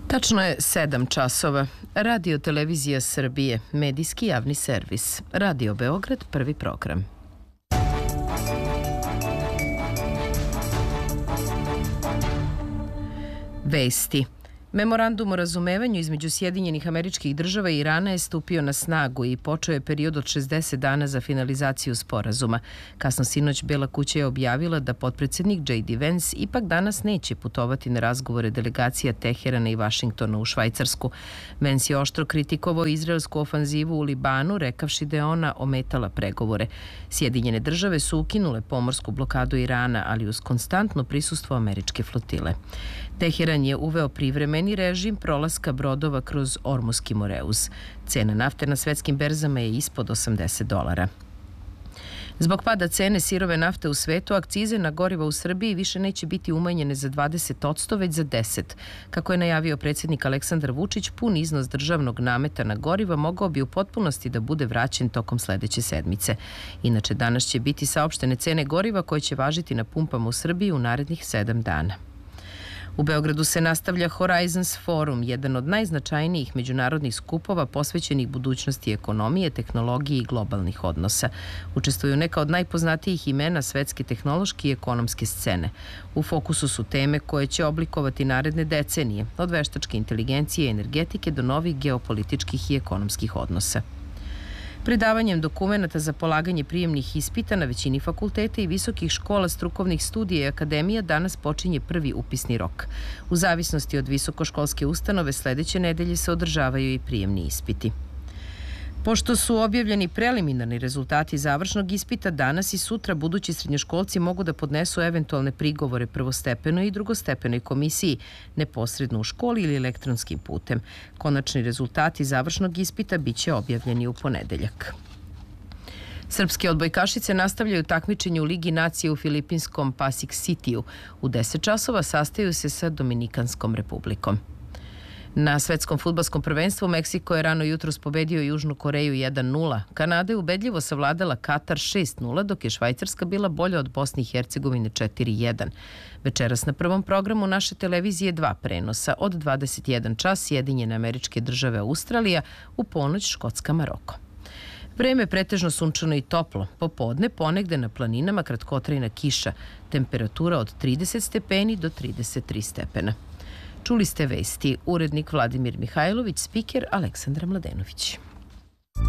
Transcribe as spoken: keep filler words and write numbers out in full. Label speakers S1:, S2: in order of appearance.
S1: Tačno je sedam časova. Radio Televizija Srbije, medijski javni servis. Radio Beograd, prvi program. Vesti. Memorandum o razumevanju između Sjedinjenih Američkih Država i Irana je stupio na snagu i počeo je period od šezdeset dana za finalizaciju sporazuma. Kasno sinoć Bela kuća je objavila da potpredsednik J D Vance ipak danas neće putovati na razgovore delegacija Teherana i Vašingtona u Švajcarsku. Vance je oštro kritikovao izraelsku ofanzivu u Libanu, rekavši da je ona ometala pregovore. Sjedinjene države su ukinule pomorsku blokadu Irana, ali uz konstantno prisustvo američke flotile. Teheran je uveo privremeni režim prolaska brodova kroz Ormuski Moreus. Cena nafte na svetskim berzama je ispod osamdeset dolara. Zbog pada cene sirove nafte u svetu, akcize na goriva u Srbiji više neće biti umanjene za dvadeset posto, već za deset posto. Kako je najavio predsjednik Aleksandar Vučić, pun iznos državnog nameta na goriva mogao bi u potpunosti da bude vraćen tokom sledeće sedmice. Inače, danas će biti saopštene cene goriva koje će važiti na pumpama u Srbiji u narednih sedam dana. U Beogradu se nastavlja Horizons Forum, jedan od najznačajnijih međunarodnih skupova posvećenih budućnosti ekonomije, tehnologije i globalnih odnosa. Učestvuju neka od najpoznatijih imena svetske tehnološke i ekonomske scene. U fokusu su teme koje će oblikovati naredne decenije, od veštačke inteligencije i energetike do novih geopolitičkih i ekonomskih odnosa. Predavanjem dokumenata za polaganje prijemnih ispita na većini fakulteta i visokih škola, strukovnih studija i akademija danas počinje prvi upisni rok. U zavisnosti od visokoškolske ustanove sledeće nedelje se održavaju i prijemni ispiti. Pošto su objavljeni preliminarni rezultati završnog ispita, danas i sutra budući srednjoškolci mogu da podnesu eventualne prigovore prvostepenoj i drugostepenoj komisiji, neposredno u školi ili elektronskim putem. Konačni rezultati završnog ispita biće objavljeni u ponedeljak. Srpske odbojkašice nastavljaju takmičenje u Ligi nacije u filipinskom Pasig Cityu. U deset časova sastaju se sa Dominikanskom republikom. Na svetskom fudbalskom prvenstvu Meksiko je rano jutros pobedio Južnu Koreju jedan nula. Kanada je ubedljivo savladala Katar šest nula, dok je Švajcarska bila bolja od Bosne i Hercegovine četiri jedan. Večeras na prvom programu naše televizije dva prenosa. Od dvadeset jedan čas Sjedinjene Američke Države Australija, u ponoć Škotska Maroko. Vreme pretežno sunčano i toplo. Popodne ponegde na planinama kratkotrajna kiša. Temperatura od trideset stepeni do trideset tri stepena. Čuli ste vesti, urednik Vladimir Mihajlović, spiker Aleksandra Mladenović.